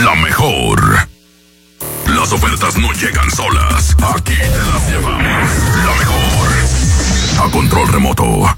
La mejor. Las ofertas no llegan solas. Aquí te las llevamos. La mejor. A control remoto.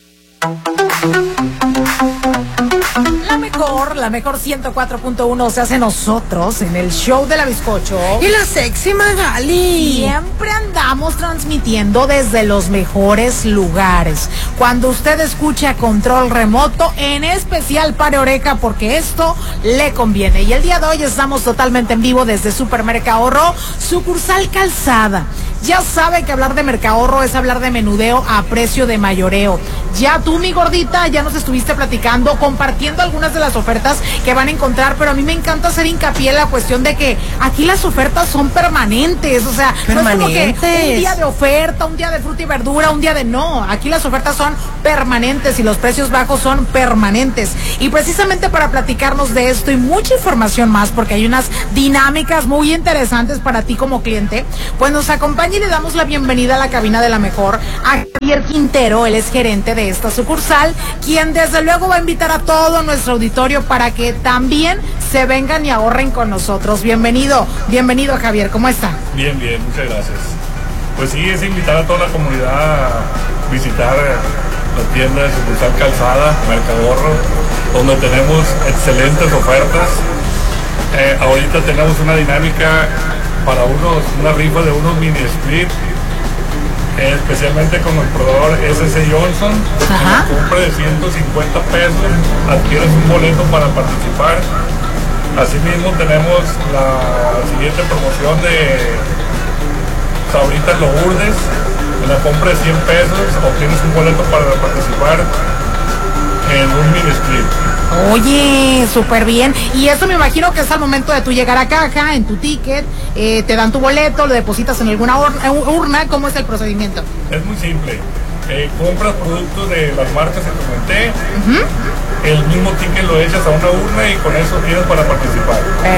La mejor 104.1 se hace nosotros en el show de la bizcocho. Y la sexy Magali. Siempre andamos transmitiendo desde los mejores lugares. Cuando usted escucha control remoto, en especial pare oreja porque esto le conviene. Y el día de hoy estamos totalmente en vivo desde Supermercahorro, sucursal Calzada. Ya sabe que hablar de Mercahorro es hablar de menudeo a precio de mayoreo. Ya tú, mi gordita, ya nos estuviste platicando, compartiendo algunas de las ofertas que van a encontrar, pero a mí me encanta hacer hincapié en la cuestión de que aquí las ofertas son permanentes, o sea, no es como que un día de oferta, un día de fruta y verdura, un día de no, aquí las ofertas son permanentes y los precios bajos son permanentes. Y precisamente para platicarnos de esto y mucha información más, porque hay unas dinámicas muy interesantes para ti como cliente, pues nos acompaña y le damos la bienvenida a la cabina de la mejor a Javier Quintero. Él es gerente de esta sucursal, quien desde luego va a invitar a todo nuestro auditorio para que también se vengan y ahorren con nosotros. Bienvenido Javier, ¿cómo está? Bien, muchas gracias. Pues sí, es invitar a toda la comunidad a visitar la tienda de sucursal Calzada, Mercahorro, donde tenemos excelentes ofertas. Ahorita tenemos una dinámica para una rifa de unos mini split, especialmente con el proveedor S.C. Johnson. Ajá. Con compra de 150 pesos adquieres un boleto para participar. Asimismo tenemos la siguiente promoción de Sabritas Lourdes. En la compra de 100 pesos obtienes un boleto para participar en un mini split. Oye, súper bien. Y eso me imagino que es al momento de tú llegar a caja, en tu ticket, te dan tu boleto, lo depositas en alguna urna. ¿Cómo es el procedimiento? Es muy simple. Compras productos de las marcas que comenté, el mismo ticket lo echas a una urna y con eso tienes para participar.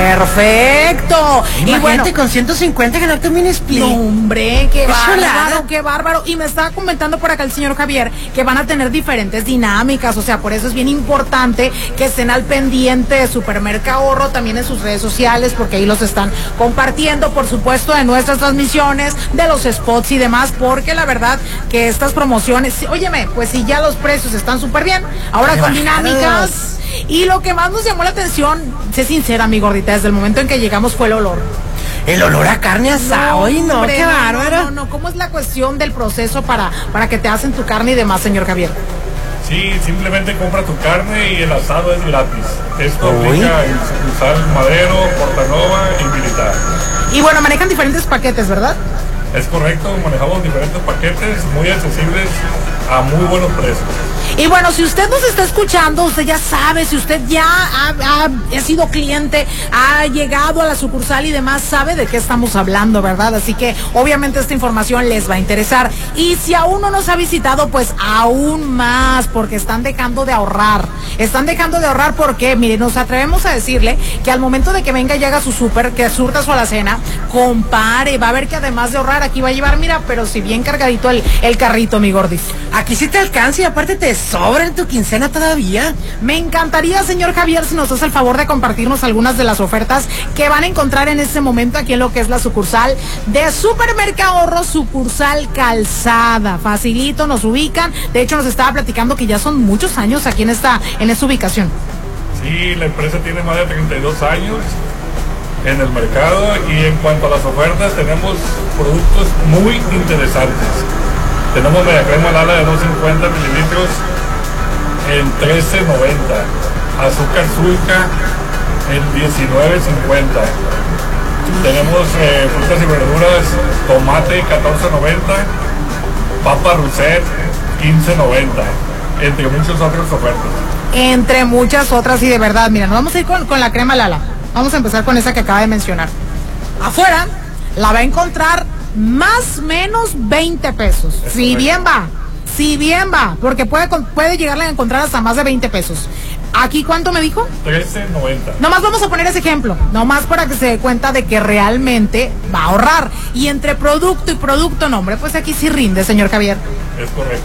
¡Perfecto! Imagínate, y bueno, con 150 ganarte un mini split. No, hombre, qué bárbaro, qué bárbaro. Y me estaba comentando por acá el señor Javier que van a tener diferentes dinámicas, o sea, por eso es bien importante que estén al pendiente de Supermercahorro, también en sus redes sociales, porque ahí los están compartiendo, por supuesto, de nuestras transmisiones, de los spots y demás, porque la verdad que estas promociones, óyeme, pues si ya los precios están súper bien, ahora con dinámicas. Y lo que más nos llamó la atención, sé sincera, mi gordita, desde el momento en que llegamos fue el olor. El olor a carne asada, no, qué bárbaro. No, ¿cómo es la cuestión del proceso para que te hacen tu carne y demás, señor Javier? Sí, simplemente compra tu carne y el asado es gratis. Esto aplica en sucursal Madero, Portanova y Militar. Y bueno, manejan diferentes paquetes, ¿verdad? Es correcto, manejamos diferentes paquetes muy accesibles a muy buenos precios. Y bueno, si usted nos está escuchando, usted ya sabe, si usted ya ha sido cliente, ha llegado a la sucursal y demás, sabe de qué estamos hablando, ¿verdad? Así que obviamente esta información les va a interesar. Y si aún no nos ha visitado, pues aún más, porque están dejando de ahorrar. Están dejando de ahorrar porque, mire, nos atrevemos a decirle que al momento de que venga y haga su súper, que surta su alacena, compare, va a ver que además de ahorrar, aquí va a llevar, mira, pero si bien cargadito el carrito, mi gordis. Aquí sí te alcanza y aparte te sobra en tu quincena todavía. Me encantaría, señor Javier, si nos hace el favor de compartirnos algunas de las ofertas que van a encontrar en este momento aquí en lo que es la sucursal de Supermercahorro, sucursal Calzada. Facilito, nos ubican. De hecho, nos estaba platicando que ya son muchos años aquí en esta ubicación. Sí, la empresa tiene más de 32 años en el mercado y en cuanto a las ofertas tenemos productos muy interesantes. Tenemos media crema Lala de 250 mililitros en $13.90, azúcar Zulca en $19.50. Tenemos frutas y verduras, tomate $14.90, papa Rousset $15.90, entre muchas otras ofertas. Entre muchas otras, y de verdad, mira, nos vamos a ir con la crema Lala. Vamos a empezar con esa que acaba de mencionar. Afuera la va a encontrar más o menos 20 pesos. Si bien va, porque puede llegarle a encontrar hasta más de 20 pesos. ¿Aquí cuánto me dijo? $13.90. Nomás vamos a poner ese ejemplo, nomás para que se dé cuenta de que realmente va a ahorrar. Y entre producto y producto, no, hombre, pues aquí sí rinde, señor Javier. Es correcto.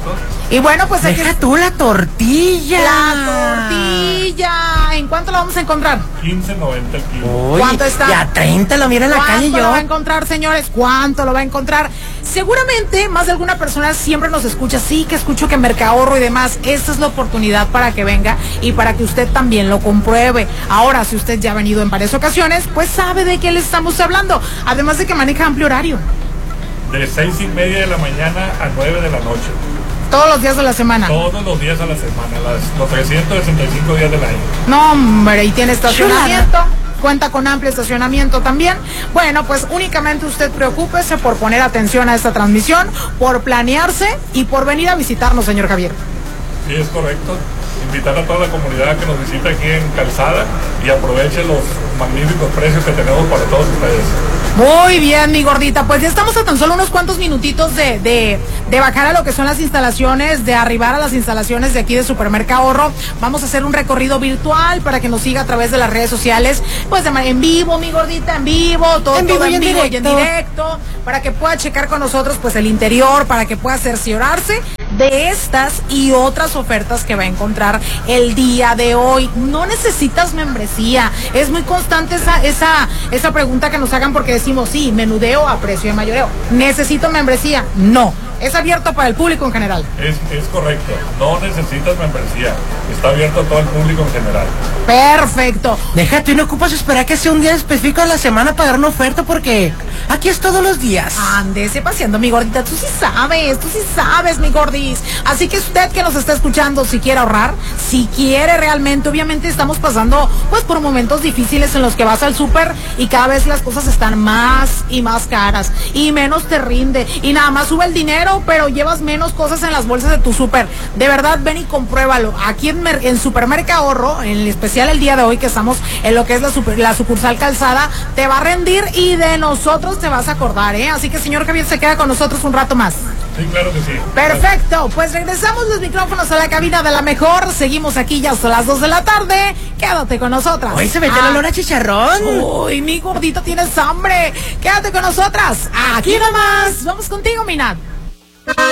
Y bueno, pues aquí Deja tú la tortilla. la tortilla. ¿En cuánto la vamos a encontrar? $15.90 el kilo. Uy, ¿Cuánto está? Y a 30 lo mira en la calle ¿Cuánto yo. lo va a encontrar, señores? ¿Cuánto lo va a encontrar? Seguramente más de alguna persona siempre nos escucha, sí, que escucho que Mercahorro y demás. Esta es la oportunidad para que venga y para que usted también lo compruebe. Ahora, si usted ya ha venido en varias ocasiones, pues sabe de qué le estamos hablando. Además de que maneja amplio horario. De 6:30 de la mañana a 9 de la noche. Todos los días de la semana. Todos los días a la semana, los 365 días del año. No, hombre, y tiene estacionamiento. Cuenta con amplio estacionamiento también. Bueno, pues únicamente usted preocúpese por poner atención a esta transmisión, por planearse y por venir a visitarnos, señor Javier. Sí, es correcto. Invitar a toda la comunidad que nos visite aquí en Calzada y aproveche los magníficos precios que tenemos para todos ustedes. Muy bien, mi gordita. Pues ya estamos a tan solo unos cuantos minutitos de bajar a lo que son las instalaciones, de arribar a las instalaciones de aquí de Supermercahorro. Vamos a hacer un recorrido virtual para que nos siga a través de las redes sociales. Pues en vivo, mi gordita, en vivo, todo en vivo y en directo, para que pueda checar con nosotros pues el interior, para que pueda cerciorarse de estas y otras ofertas que va a encontrar el día de hoy. No necesitas membresía. Es muy constante esa pregunta que nos hagan porque decimos, sí, menudeo a precio de mayoreo. ¿Necesito membresía? No. Es abierto para el público en general. Es correcto. No necesitas membresía. Está abierto a todo el público en general. Perfecto. Déjate, y no ocupas esperar que sea un día específico de la semana para dar una oferta porque aquí es todos los días. Ándese paseando, mi gordita. Tú sí sabes, mi gordis. Así que usted que nos está escuchando, si quiere ahorrar, si quiere realmente, obviamente estamos pasando pues por momentos difíciles en los que vas al súper y cada vez las cosas están más y más caras y menos te rinde y nada más sube el dinero, pero llevas menos cosas en las bolsas de tu súper. De verdad, ven y compruébalo. Aquí en Supermercahorro, en especial el día de hoy que estamos en lo que es la sucursal Calzada, te va a rendir y de nosotros te vas a acordar, ¿eh? Así que, señor Javier, se queda con nosotros un rato más. Sí, claro que sí. Perfecto, pues regresamos los micrófonos a la cabina de la mejor. Seguimos aquí ya hasta las 2 de la tarde. Quédate con nosotras. Hoy se mete el olor a chicharrón. Uy, mi gordito, tienes hambre. Quédate con nosotras. Aquí nomás. Vamos contigo, Minat.